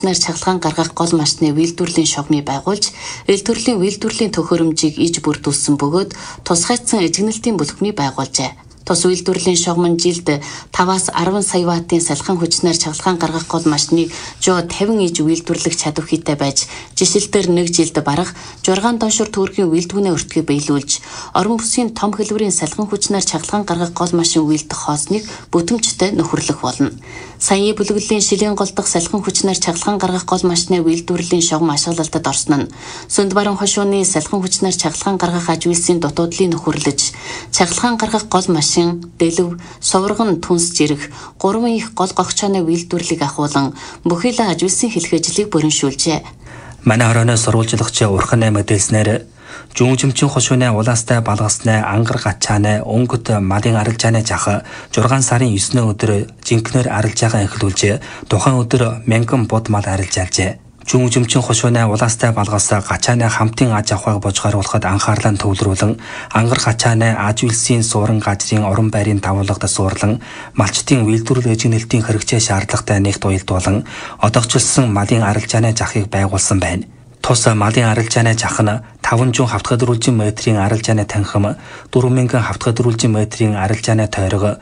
нар чагалгаан гаргах гол машины үйлдвэрлэлийн шугамыг байгуулж, эл төрлийн үйлдвэрлэлийн төхөөрөмжийг иж бүрдүүлсэн бөгөөд тусгайцсан эзэгнэлтийн бүлэгмийг байгуулжээ. Тус үйлдвэрлэлийн шугам нь жилд 5-аас 10 сая ваттын салхин хүчнээр чагалгаан гаргах гол машиныг 50 иж үйлдвэрлэх чадвар хийтэй байж, жишээлбэл нэг жилд бараг 6 тоншор төгрөгийн үйлдвэрлэлийн өртгөө биелүүлж, орон бүсгийн том хэлбэрийн салхин хүчнээр чагалгаан гаргах гол машин үйлдэх хоосныг бүтэмжтэй нөхөрлөх болно. Саяны бүлэглэлийн шилийн гол дахь салхин хүчнээр чагалгаан гаргах гол машины үйлдвэрлэлийн шугам ашиглалтад орсон нь Сүнд баруун хошууны салхин хүчнээр чагалгаан гаргах аж үйлсийн дутуудлыг нөхөрлөж, чагалгаан гаргах гол машин, дэлв, сувраган түнс жирэх 3 их гол гогчооны үйлдвэрлэлийг ахуулан бүхий л аж үйлсийн хэлхээжлийг бүрэншүүлжээ. Манай хорооноос сурвалжлагч Урхан 8 мэдээлснээр Жүүжимчин хошууны улаастай балгасны ангар гачааны өнгөт малын арилжааны жах 6 сарын 9-ны өдөр жинкнэр арилжаагаа эхлүүлж, тухайн өдөр мянган бод мал арилжаалжээ. Жүүжимчин хошууны улаастай балгас гачааны хамтын аж авахыг божгаруулахад анхаарлаа төвлөрүүлэн, ангар гачааны аж үйлсийн суурин газрын орон байрын давуулгад суурлан, малчтын үйлдвэрлэл эзэгнэлтийн хэрэгцээ шаардлагатай нэгт уялдуулан, одогчлсон малын арилжааны жахыг байгуулсан байна. Тус малын арилжааны жах нь 500 хавтгадруулжин метрийн арилжааны танхим, 4000 хавтгадруулжин метрийн арилжааны тойрог,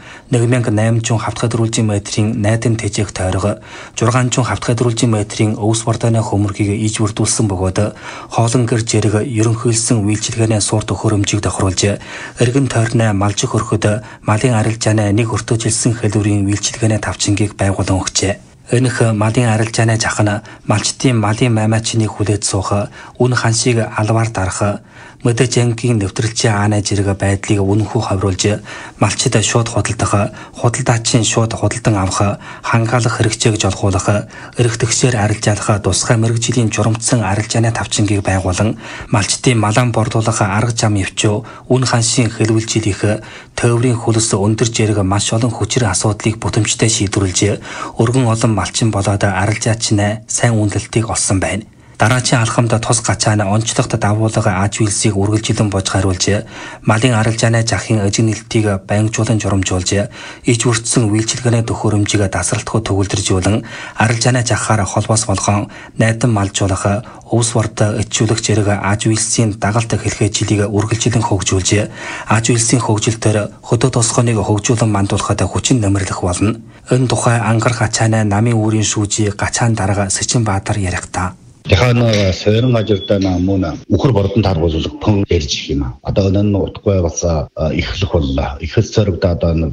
1800 хавтгадруулжин метрийн найдан тэжээх тойрог, 600 хавтгадруулжин метрийн өвс бордооны хөмөргийг иж бүрдүүлсэн бөгөөд хоолон гэр зэрэг ерөнхийлсөн үйлчилгээний суурь төхөөрөмжийг тохируулж, эргэн тойрны малжих өрхөд малын арилжааны нэг өртөөжилсэн хэлбэрийн үйлчилгээний тавчингийг байгуулан өгчээ. Энэх малын арилжааны жах нь малчтын малын маймаачныг хүлээж суух, үн ханшийг алваар дарах, мэдээж ангийн нэвтрэлчийн аанай зэрэг байдлыг үнэнхүү хавруулж, малчид шууд худалдах, худалдаачийн шууд худалдан авах, хангаалах хэрэгцээг жолгуулах, эрхтгшээр арилжаалах тусгай мэргэжлийн журамчсан арилжааны тавчингийг байгуулан, малчтын малаан борлуулах арга зам өвчөө, үн ханшийн хэлбэлжилийнх, төврийн хөлс өндөр зэрэг маш олон хүчрэг асуудлыг бүтэмжтэй шийдвэрлэж, өргөн олон малчин болоод арилжаачнаа сайн үнэлтийг олсон байна. Дараачийн алхамд тус гачааны онцлогт давуулга аж үйлсийг үргэлжилэн божгаруулж, малын арилжааны жахын эзэгнэлтийг байнгжуулан журамжуулж, иж бүрдсэн үйлчилгээний төхөөрөмжийг дасралтгүй төгөлдржүүлэн, арилжааны жахаар холбоос болгон найдан малжуулах, өвс бордоо ичүүлэх зэрэг аж үйлсийн дагалт хэлхээжлийг үргэлжилэн хөгжүүлж, аж үйлсийн хөгжилтөөр хөдөө тосгоныг хөгжүүлэн мандуулахад хүчин нэмэрлэх болно. Энэ тухай ангар гачааны намын үүрийн шүүжи Гачаан дарга Сэчинбаатар ярихдаа Яхан сойрон газартай намуна үхэр бордон таргуулах пон ярьж юм. Одоо энэ утгагүй бас ихлэх боллоо. Ихэл зоригдоо одоо нэг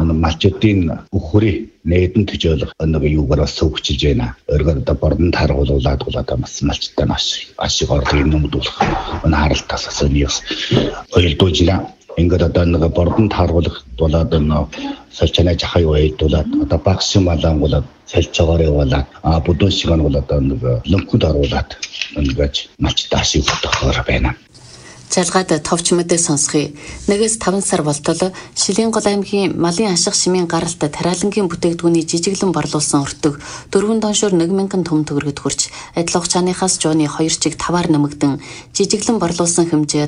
малчдын үхрийн нээдэн төжөөлөх нэг юугаар бас сөвчилж байна. Өөрөөр одоо бордон таргуулаад одоо бас малчтай ашиг орлогыг нэмэгдүүлэх энэ харалтаас бас ойлдуулж байна. Ингээд одоо нэг бордон тааруулах болоод энэ сольчны жахай уйлдуулаад одоо багш малан болоод сэлцгээрээ болоод бүдүүн шиг нь болоод нэг лөнхөд оруулаад ингээд малчтай ашиг бодохоор байна. Жалгаад товч мэдээ сонсхий. 1-5 сар болтол Шилийн гол аймгийн малын ашиг шимийн гаралт тариалангийн бүтээгдэхүүний жижиглэн борлуулсан өртөг 4 тоншор 1000 том төгрөгөд хүрч адил хугацаанаас жууны 2 чиг 5-аар нэмэгдэн жижиглэн борлуулсан хэмжээ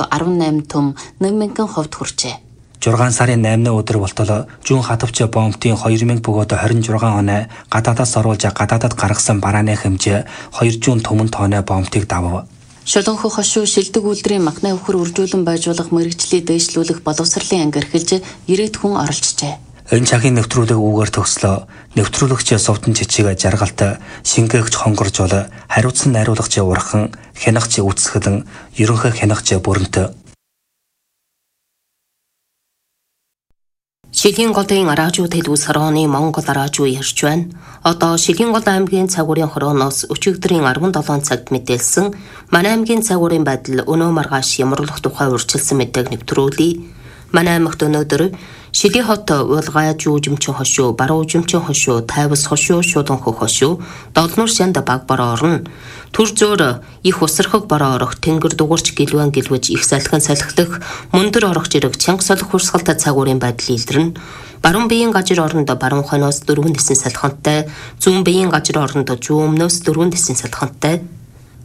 518 том 1000 хувьд хүрчээ. 6 сарын 8-ны өдөр болтол Жүүн хатавч бомбтын 2000 бөгөөд 26 оноо гадаадаас оруулж гадаадад гаргасан барааны хэмжээ 2 жүүн төмөн тонны бомбтыг давав. Шуланху хошуу шилдэг үйлдвэрийн макна өхөр үржүүлэн байжуулах мэргэжлийг дээшлүүлэх боловсролын анги эрхэлж 90 хүн оролцжээ. Энэ цагийн нэвтрүүлэг үгээр төгслөө. Нэвтрүүлэгч Сувдан Чичиг жаргалт, шингээгч хонгоржуул, хариуцсан найруулагч Урхан, хянагч Үцгэлэн, ерөнхий хянагч Бүрэнт. Шилийн голын радио телевиз хорооны Монгол радио ярьж байна. Одоо Шилийн гол аймгийн цагуурийн хорооноос өчигдрийн 17 цагт мэдээлсэн манай аймгийн цагуурийн байдал өнөө маргааш ямарлах тухай урьдчилсан мэдээг нэвтрүүлье. Манай аймагт өнөөдөр Шилийн хот Уулгай Жүүжимчин хошуу, Баруун Жимчин хошуу, Тайвас хошуу, Шуланху хошуу, Долнуур шанд баг бороо орно. Түр зөөр их усрахыг бороо орох, тэнгэр дугуурч гэлвэн гэлвэж их салхин салхилах, мөндөр орох зэрэг чанга солих хурсгалтай цагуурийн байдал илэрнэ. Баруун биеийн газар орондоо баруун хойноос 4 дэсэн салхинтай, зүүн биеийн газар орондоо зүүн өмнөөс 4 дэсэн салхинтай,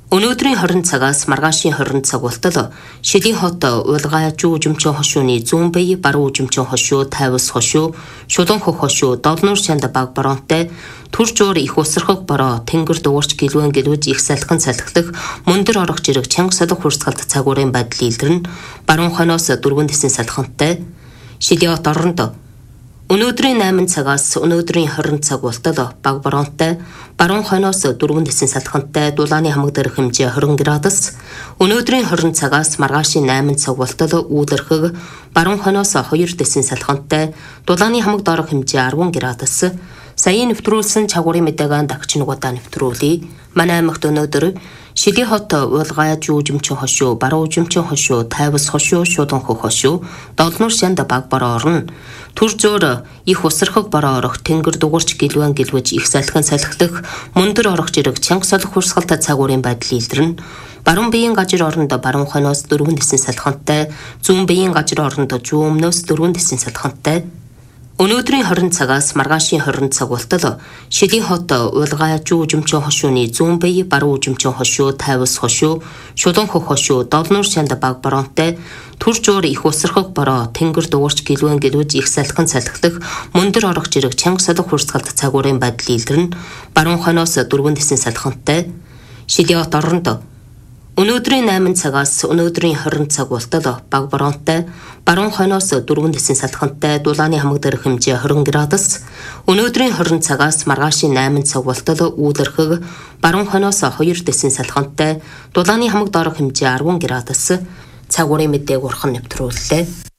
Өнөөдрийн 20 цагаас маргаашийн 20 цаг болтол Шилийн хот Улгай жүүжимчин хошууны зүүн бие баруун жимчин хошуу, тайвас хошуу, шулан хөх хошуу, долнуур шанд баг боронтой түр жуур их усрахаг бороо, тэнгэр дуурч гэлвэн гэлвэж их салхин салхилах, мөндөр орох жирэг чанга солих хурцгалт цагуурын байдал илэрнэ. Баруун хойноос дөрвөн дэсийн салхинтай Шилийн хот оронд өнөөдрийн 8 цагаас өнөөдрийн 20 цаг болтол баг боронтой баруун хойноос дөрвөн дэсийн салхинтай дулааны хамаг дээрх хэмжээ 20 градус, өнөөдрийн 20 цагаас маргаашийн 8 цаг болтол үүлэрхэг баруун хойноос 2 дэсийн салхинтай дулааны хамаг доорх хэмжээ 10 градус. Саяын нэвтрүүлсэн чагуурын мэдээгээ дагч нугуудаа нэвтрүүлье. Манай аймагт өнөөдөр Шилийн хот Улгай жүүжимчин хошуу, баруун жимчин хошуу, тайвас хошуу, шулан хөх хошуу, долнуур шанд баг бороо орно. Түр зөөр их усрахаг бороо орох, тэнгэр дугуурч гэлвэн гэлвэж их салхин салхилах, мөндөр орох жирэг чанга солих хурсгалтай цагуурын байдал илэрнэ. Баруун биеийн гажир оронд баруун хойноос дөрвөн дэсийн салхинтай, зүүн биеийн гажир оронд зүүн өмнөөс дөрвөн дэсийн салхинтай. Өнөөдрийн 20 цагаас маргаашийн 20 цаг болтол Шилийн хот Улгай жүүжимчин хошууны зүүн бие баруун жимчин хошуу, тайвас хошуу, шулан хөх хошуу, долнуур шанд баг боронтой түр жуур их усрахаг бороо, тэнгэр дуурч гэлвэн гэлвэж их салхин салхилах, мөндөр орох жирэг чанга солих хурцгалт цагуурын байдал илэрнэ. Баруун хойноос дөрвөн дэсийн салхинтай Шилийн хот оронд өнөөдрийн 8 цагаас өнөөдрийн 20 цаг болтол баг боронтой баруун хойноос дөрвөн дэсийн салхинтай дулааны хамаг дээрх хэмжээ 20 градус, өнөөдрийн 20 цагаас маргаашийн 8 цаг болтол үүлэрхэг баруун хойноос 2 дэсийн салхинтай дулааны хамаг доорх хэмжээ 10 градус. Цагуурын мэдээг урхан нэвтрүүллээ.